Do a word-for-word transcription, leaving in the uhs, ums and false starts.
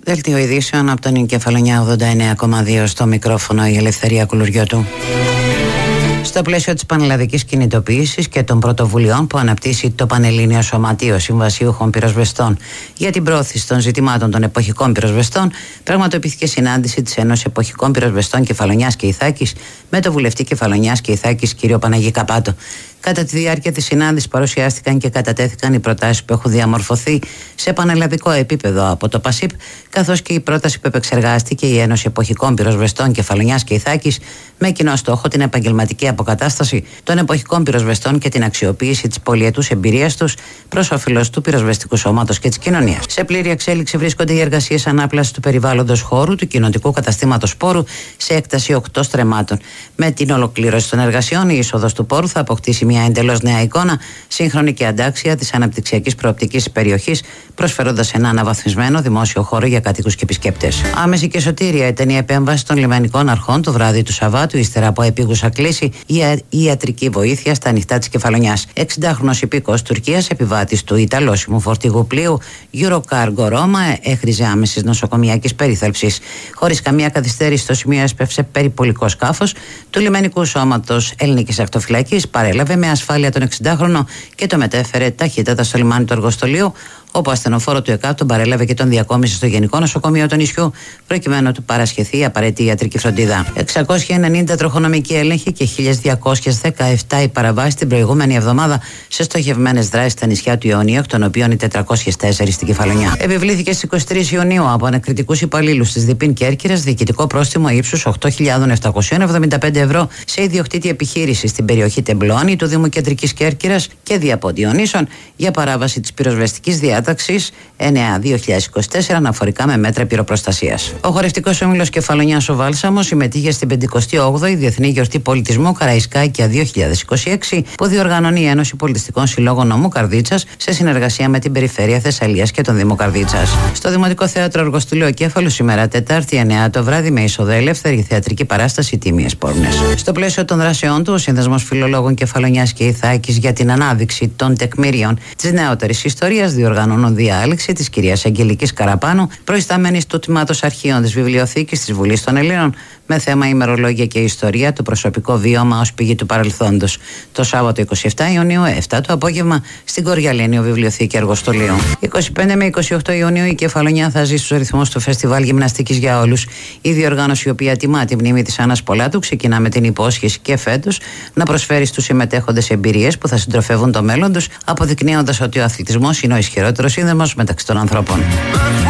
Δελτίο ειδήσεων από τον Κεφαλονιά ογδόντα εννέα κόμμα δύο, στο μικρόφωνο η Ελευθερία Κουλουριώτου. Στο πλαίσιο της πανελλαδικής κινητοποίησης και των πρωτοβουλειών που αναπτύσσει το Πανελλήνιο Σωματείο Συμβασιούχων Πυροσβεστών για την πρόθεση των ζητημάτων των εποχικών πυροσβεστών, πραγματοποιήθηκε συνάντηση της Ένωσης Εποχικών Πυροσβεστών Κεφαλονιάς και Ιθάκης με το βουλευτή Κεφαλονιάς και Ιθάκης κ. Παναγί Καπάτο. Κατά τη διάρκεια της συνάντησης παρουσιάστηκαν και κατατέθηκαν οι προτάσεις που έχουν διαμορφωθεί σε πανελλαδικό επίπεδο από το ΠΑΣΥΠ, καθώς και η πρόταση που επεξεργάστηκε η Ένωση Εποχικών Πυροσβεστών Κεφαλονιάς και Ιθάκης με κοινό στόχο την επαγγελματική αποκατάσταση των εποχικών πυροσβεστών και την αξιοποίηση της πολυετούς εμπειρίας τους προς όφελος του πυροσβεστικού σώματος και της κοινωνίας. Σε πλήρη εξέλιξη βρίσκονται οι εργασίες ανάπλασης του περιβάλλοντος χώρου του κοινοτικού καταστήματος Πόρου σε έκταση οκτώ στρεμμάτων. Με την ολοκλήρωση των εργασιών, η είσοδος του Πόρου θα αποκτήσει μια εντελώς νέα εικόνα, σύγχρονη και αντάξια της αναπτυξιακής προοπτικής της περιοχής, προσφέροντας ένα αναβαθμισμένο δημόσιο χώρο για κατοίκους και επισκέπτες. Άμεση και σωτήρια ήταν η επέμβαση των λιμενικών αρχών το βράδυ του Σαββάτου, ύστερα από επίγουσα κλήση για ιατρική βοήθεια στα ανοιχτά της Κεφαλονιάς. εξηντάχρονος υπήκοος Τουρκίας, επιβάτης του ιταλόσιμου φορτηγού πλοίου Eurocargo Roma, έχριζε άμεσης νοσοκομιακής περίθαλψης. Χωρίς καμία καθυστέρηση, στο σημείο έσπευσε περιπολικό σκάφος του λιμενικού σώματος Ελληνικής Ακτοφυλακής, παρέλαβε με ασφάλεια τον εξηντάχρονο και το μετέφερε ταχύτατα στο λιμάνι του Αργοστολίου, όπου ασθενοφόρο του ΕΚΑΠ τον παρέλαβε και τον διακόμισε στο Γενικό Νοσοκομείο του νησιού, προκειμένου να του παρασχεθεί η απαραίτητη ιατρική φροντίδα. εξακόσιοι ενενήντα τροχονομικοί έλεγχοι και χίλια διακόσιες δεκαεπτά οι παραβάσεις την προηγούμενη εβδομάδα σε στοχευμένες δράσεις στα νησιά του Ιωνίου, εκ των οποίων οι τετρακόσιες τέσσερις στην Κεφαλονιά. Επιβλήθηκε στις είκοσι τρεις Ιουνίου από ανακριτικούς υπαλλήλους της ΔΠΗΝ Κέρκυρας διοικητικό πρόστιμο ύψους οκτώ χιλιάδες επτακόσια εβδομήντα πέντε ευρώ σε ιδιοκτήτη επιχείρηση στην περιοχή Τεμπλώνη του Δήμου Κεντρικής Κέρκυρας και Διαποντιονίσων για παράβαση της πυροσβεστικής διάταξης εννέα δύο χιλιάδες είκοσι τέσσερα αναφορικά με μέτρα πυροπροστασίας. Ο χορευτικός όμιλος Κεφαλονιάς ο Βάλσαμος συμμετείχε στην πενηκοστή όγδοη Διεθνή Γιορτή Πολιτισμού Καραϊσκάκια δύο χιλιάδες είκοσι έξι που διοργανώνει η Ένωση Πολιτιστικών Συλλόγων Νομού Καρδίτσας σε συνεργασία με την Περιφέρεια Θεσσαλίας και τον Δήμο Καρδίτσας. Στο Δημοτικό Θέατρο Αργοστολίου Ακέφαλου σήμερα Τετάρτη εννέα το βράδυ με εισοδέλευθερη θεατρική παράσταση Τίμιες Πόρνες. Στο πλαίσιο των δράσεών του, ο Σύνδεσμος Φιλολόγων Κεφαλονιάς και Ιθάκης για την ανάδειξη των τεκμήριων της νεότερης ιστορίας διοργανώνουν διάλεξη της κυρίας Αγγελικής Καραπάνου, προϊστάμενης του Τμήματος Αρχείων της Βιβλιοθήκης της Βουλής των Ελλήνων, με θέμα ημερολόγια και ιστορία, το προσωπικό βίωμα ως πηγή του παρελθόντος. Το Σάββατο είκοσι επτά Ιουνίου, επτά το απόγευμα, στην Κοριαλένιο Βιβλιοθήκη Αργοστολίου. είκοσι πέντε με είκοσι οκτώ Ιουνίου η Κεφαλονιά θα ζει στους ρυθμούς του Φεστιβάλ Γυμναστικής για Όλους. Η διοργάνωση, η οποία τιμά τη μνήμη της Άννας Πολάτου, ξεκινά με την υπόσχεση και φέτος να προσφέρει στους συμμετέχοντες εμπειρίες που θα συντροφεύουν το μέλλον τους, αποδεικνύοντας ότι ο αθλητισμός είναι ο ισχυρότερος σύνδεσμος μεταξύ των ανθρώπων.